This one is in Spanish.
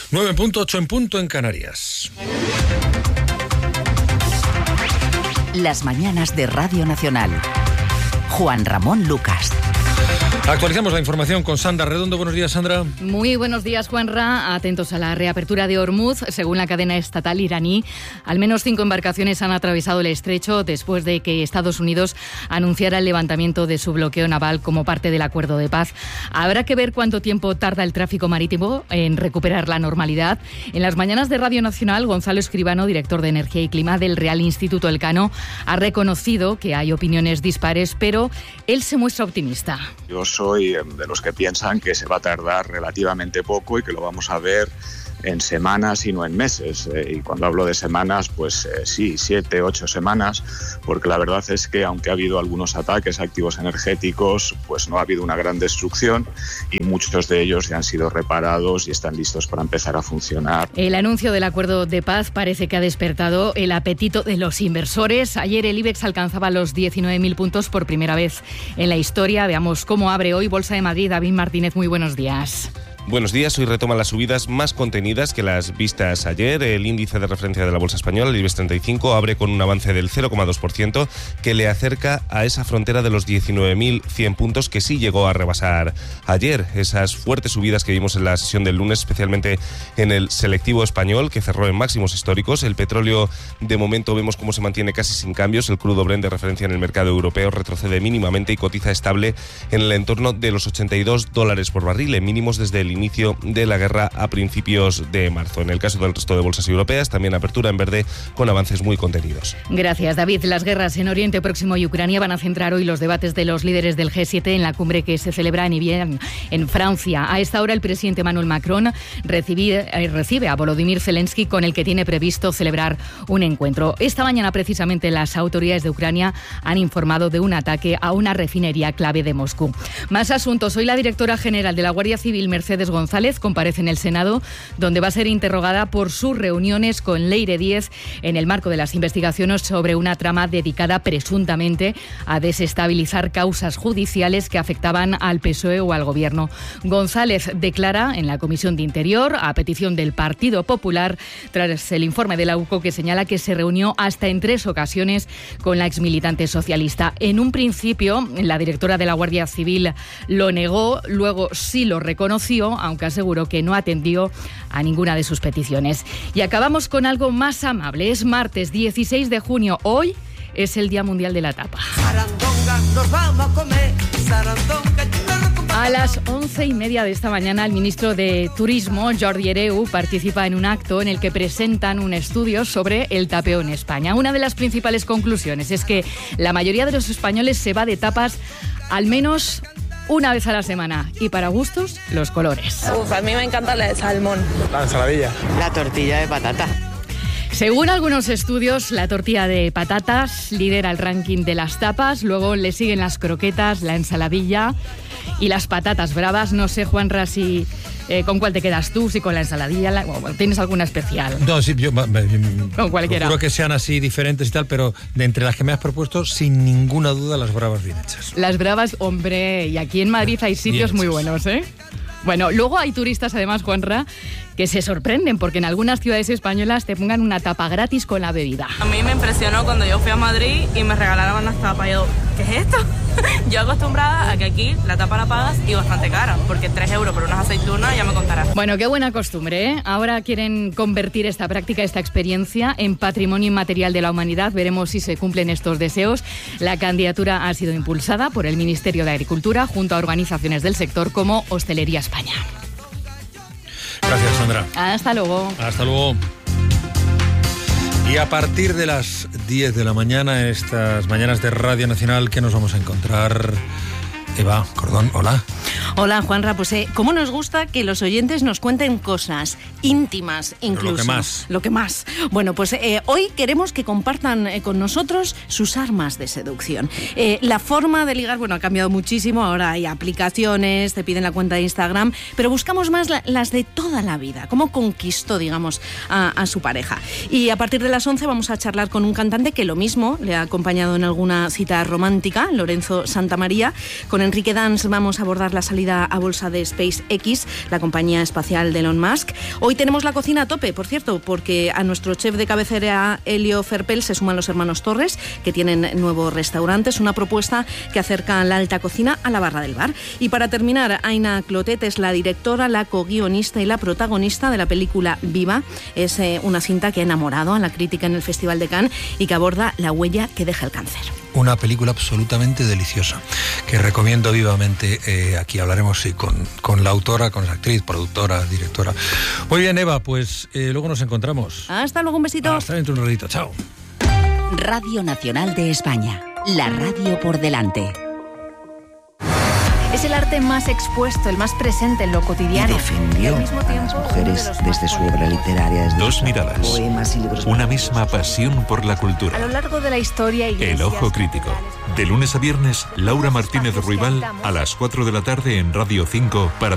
9:08 en punto en Canarias. Las mañanas de Radio Nacional. Juan Ramón Lucas. Actualizamos la información con Sandra Redondo. Buenos días, Sandra. Muy buenos días, Juanra. Atentos a la reapertura de Hormuz. Según la cadena estatal iraní, al menos 5 embarcaciones han atravesado el estrecho después de que Estados Unidos anunciara el levantamiento de su bloqueo naval como parte del acuerdo de paz. Habrá que ver cuánto tiempo tarda el tráfico marítimo en recuperar la normalidad. En las mañanas de Radio Nacional, Gonzalo Escribano, director de Energía y Clima del Real Instituto Elcano, ha reconocido que hay opiniones dispares, pero él se muestra optimista. Yo soy de los que piensan que se va a tardar relativamente poco y que lo vamos a ver en semanas y no en meses. Y cuando hablo de semanas, pues sí, 7, 8 semanas, porque la verdad es que aunque ha habido algunos ataques a activos energéticos, pues no ha habido una gran destrucción y muchos de ellos ya han sido reparados y están listos para empezar a funcionar. El anuncio del acuerdo de paz parece que ha despertado el apetito de los inversores. Ayer el IBEX alcanzaba los 19.000 puntos por primera vez en la historia. Veamos cómo abre hoy Bolsa de Madrid. David Martínez, muy buenos días. Buenos días, hoy retoma las subidas más contenidas que las vistas ayer. El índice de referencia de la Bolsa Española, el IBEX 35, abre con un avance del 0,2% que le acerca a esa frontera de los 19.100 puntos que sí llegó a rebasar ayer. Esas fuertes subidas que vimos en la sesión del lunes, especialmente en el selectivo español, que cerró en máximos históricos. El petróleo, de momento, vemos cómo se mantiene casi sin cambios. El crudo Brent de referencia en el mercado europeo retrocede mínimamente y cotiza estable en el entorno de los $82 por barril, en mínimos desde el inicio de la guerra a principios de marzo. En el caso del resto de bolsas europeas, también apertura en verde con avances muy contenidos. Gracias, David. Las guerras en Oriente Próximo y Ucrania van a centrar hoy los debates de los líderes del G7 en la cumbre que se celebra en Evian, en Francia. A esta hora, el presidente Emmanuel Macron recibe a Volodymyr Zelensky, con el que tiene previsto celebrar un encuentro. Esta mañana, precisamente, las autoridades de Ucrania han informado de un ataque a una refinería clave de Moscú. Más asuntos. Hoy la directora general de la Guardia Civil, Mercedes González, comparece en el Senado, donde va a ser interrogada por sus reuniones con Leire Díez en el marco de las investigaciones sobre una trama dedicada presuntamente a desestabilizar causas judiciales que afectaban al PSOE o al Gobierno. González declara en la Comisión de Interior, a petición del Partido Popular, tras el informe de la UCO que señala que se reunió hasta en 3 ocasiones con la exmilitante socialista. En un principio, la directora de la Guardia Civil lo negó, luego sí lo reconoció, aunque aseguró que no atendió a ninguna de sus peticiones. Y acabamos con algo más amable. Es martes 16 de junio. Hoy es el Día Mundial de la Tapa. A las 11:30 de esta mañana, el ministro de Turismo, Jordi Hereu, participa en un acto en el que presentan un estudio sobre el tapeo en España. Una de las principales conclusiones es que la mayoría de los españoles se va de tapas al menos una vez a la semana, y para gustos, los colores. A mí me encanta la de salmón. La ensaladilla. La tortilla de patata. Según algunos estudios, la tortilla de patatas lidera el ranking de las tapas, luego le siguen las croquetas, la ensaladilla y las patatas bravas. No sé, Juanra, si con cuál te quedas tú, si con la ensaladilla, ¿tienes alguna especial? No, sí, yo con cualquiera. Procuro que sean así diferentes y tal, pero de entre las que me has propuesto, sin ninguna duda, las bravas bien hechas. Las bravas, hombre, y aquí en Madrid hay sitios muy buenos, ¿eh? Bueno, luego hay turistas, además, Juanra, que se sorprenden porque en algunas ciudades españolas te pongan una tapa gratis con la bebida. A mí me impresionó cuando yo fui a Madrid y me regalaron unas tapas. Yo, ¿qué es esto? Yo acostumbrada a que aquí la tapa la pagas y bastante cara, porque 3 euros por unas aceitunas ya me contarás. Bueno, qué buena costumbre, ¿eh? Ahora quieren convertir esta práctica, esta experiencia, en patrimonio inmaterial de la humanidad. Veremos si se cumplen estos deseos. La candidatura ha sido impulsada por el Ministerio de Agricultura junto a organizaciones del sector como Hostelería España. Gracias, Sandra. Hasta luego. Hasta luego. Y a partir de las 10 de la mañana, estas mañanas de Radio Nacional, ¿qué nos vamos a encontrar? Eva Cordón, hola. Hola, Juanra. Pues cómo nos gusta que los oyentes nos cuenten cosas íntimas, incluso. Lo que más. Bueno, pues hoy queremos que compartan con nosotros sus armas de seducción. La forma de ligar, bueno, ha cambiado muchísimo. Ahora hay aplicaciones, te piden la cuenta de Instagram, pero buscamos más las de toda la vida. Cómo conquistó, digamos, a su pareja. Y a partir de las 11 vamos a charlar con un cantante que lo mismo le ha acompañado en alguna cita romántica, Lorenzo Santamaría. Con Enrique Dans vamos a abordar la salida salida a bolsa de SpaceX, la compañía espacial de Elon Musk. Hoy tenemos la cocina a tope, por cierto, porque a nuestro chef de cabecera, Elio Ferpel, se suman los hermanos Torres, que tienen nuevo restaurante. Es una propuesta que acerca la alta cocina a la barra del bar. Y para terminar, Aina Clotet es la directora, la co-guionista y la protagonista de la película Viva. Es una cinta que ha enamorado a la crítica en el Festival de Cannes y que aborda la huella que deja el cáncer. Una película absolutamente deliciosa, que recomiendo vivamente. Aquí hablaremos sí, con la autora, con la actriz, productora, directora. Muy bien, Eva, pues luego nos encontramos. Hasta luego, un besito. Hasta dentro de un ratito, chao. Radio Nacional de España, la radio por delante. Es el arte más expuesto, el más presente en lo cotidiano. Y defendió al mismo tiempo, a las mujeres desde su obra literaria. Dos miradas, poemas y libros. Una misma pasión por la cultura. A lo largo de la historia, El Ojo Crítico. De lunes a viernes, Laura Martínez Ruibal a las 4 de la tarde en Radio 5 para